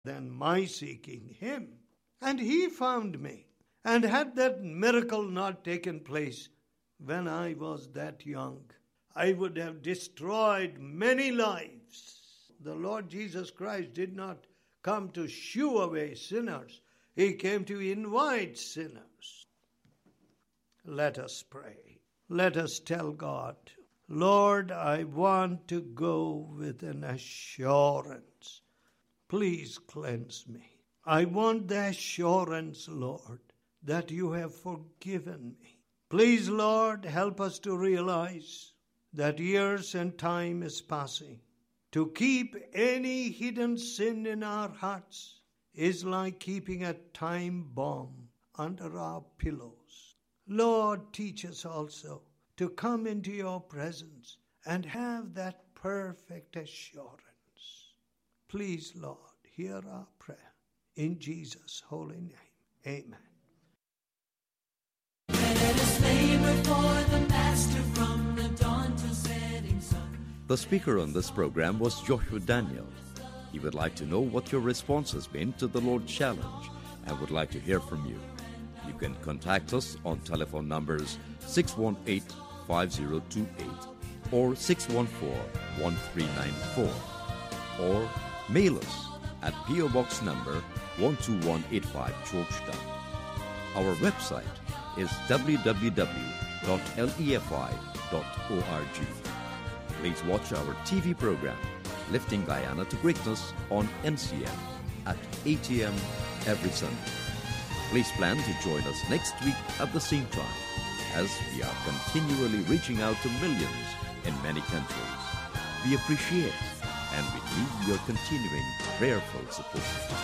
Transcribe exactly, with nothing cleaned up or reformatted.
than my seeking him. And he found me. And had that miracle not taken place when I was that young, I would have destroyed many lives. The Lord Jesus Christ did not come to shoo away sinners. He came to invite sinners. Let us pray. Let us tell God, Lord, I want to go with an assurance. Please cleanse me. I want the assurance, Lord, that you have forgiven me. Please, Lord, help us to realize that years and time is passing. To keep any hidden sin in our hearts is like keeping a time bomb under our pillows. Lord, teach us also to come into your presence and have that perfect assurance. Please, Lord, hear our prayer. In Jesus' holy name, amen. Let us labor for the Master from the dawn to setting sun. The speaker on this program was Joshua Daniel. He would like to know what your response has been to the Lord's Challenge and would like to hear from you. You can contact us on telephone numbers six one eight, five zero two eight or six one four, one three nine four, or mail us at P O Box number one two one eight five, Georgetown. Our website is w w w dot lefi dot org. Please watch our T V program, Lifting Guyana to Greatness, on N C M at eight a.m. every Sunday. Please plan to join us next week at the same time, as we are continually reaching out to millions in many countries. We appreciate and we need your continuing prayerful support.